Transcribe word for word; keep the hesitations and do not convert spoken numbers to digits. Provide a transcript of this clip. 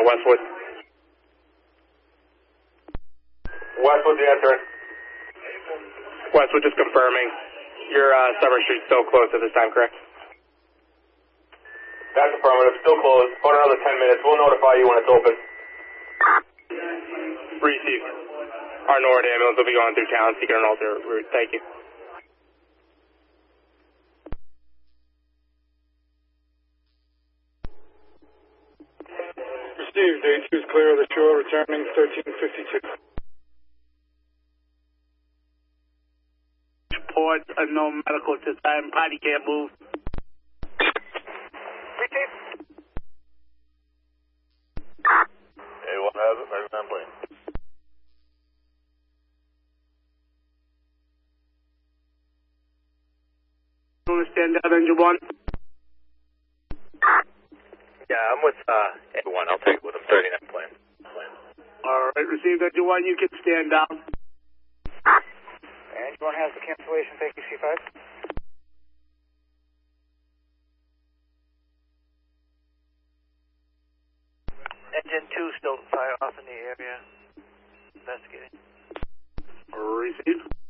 Westwood. Westwood, the answer. Westwood, just confirming. Your uh, Summer Street's still closed at this time, correct? That's affirmative. Still closed. About another ten minutes. We'll notify you when it's open. Received. Our Nord ambulance will be going through town, seeking an alternate route. Thank you. Received. A two is clear of the shore, returning thirteen fifty-two. Report uh, no medical at this time. Potty can't move. Received. A one has it. ninety-nine plane. You want to stand out, engine one? Yeah, I'm with uh, A one. I'll take it with him. thirty-nine plane. All right, received, engine one. You can stand down. Engine one has the cancellation. Thank you, C five. Engine two still fire off in the area. Investigating. Received.